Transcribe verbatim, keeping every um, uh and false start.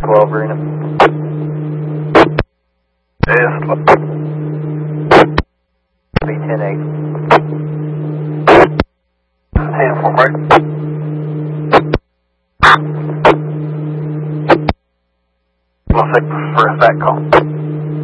twelve Arena. Yes. B ten eight. ten four, break. We'll take the first back call.